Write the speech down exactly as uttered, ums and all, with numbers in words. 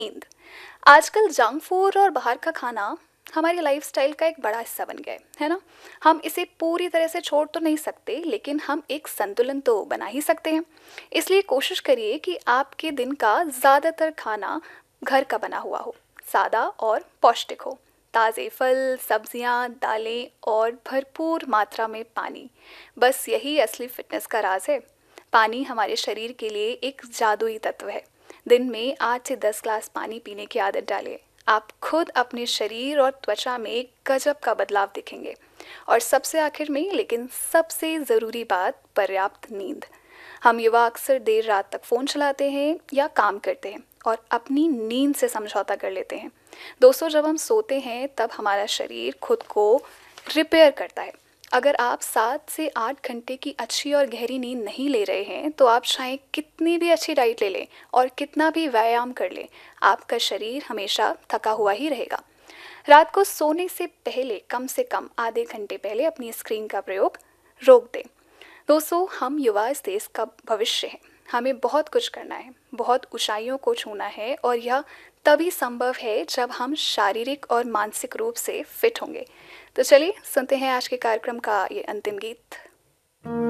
नींद। आजकल junk food और बाहर का खाना हमारी लाइफस्टाइल का एक बड़ा हिस्सा बन गया है है ना। हम इसे पूरी तरह से छोड़ तो नहीं सकते, लेकिन हम एक संतुलन तो बना ही सकते हैं। इसलिए कोशिश करिए कि आपके दिन का ज़्यादातर खाना घर का बना हुआ हो, सादा और पौष्टिक हो। ताज़े फल, सब्जियां, दालें और भरपूर मात्रा में पानी, बस यही असली फिटनेस का राज है। पानी हमारे शरीर के लिए एक जादुई तत्व है। दिन में आठ से दस ग्लास पानी पीने की आदत डालिए। आप खुद अपने शरीर और त्वचा में गजब का बदलाव देखेंगे। और सबसे आखिर में, लेकिन सबसे ज़रूरी बात, पर्याप्त नींद। हम युवा अक्सर देर रात तक फ़ोन चलाते हैं या काम करते हैं और अपनी नींद से समझौता कर लेते हैं। दोस्तों, जब हम सोते हैं तब हमारा शरीर खुद को रिपेयर करता है। अगर आप सात से आठ घंटे की अच्छी और गहरी नींद नहीं ले रहे हैं, तो आप चाहे कितनी भी अच्छी डाइट ले लें और कितना भी व्यायाम कर लें, आपका शरीर हमेशा थका हुआ ही रहेगा। रात को सोने से पहले कम से कम आधे घंटे पहले अपनी स्क्रीन का प्रयोग रोक दें। दोस्तों, हम युवा इस देश का भविष्य हैं। हमें बहुत कुछ करना है, बहुत ऊंचाइयों को छूना है, और यह तभी संभव है जब हम शारीरिक और मानसिक रूप से फिट होंगे। तो चलिए सुनते हैं आज के कार्यक्रम का ये अंतिम गीत।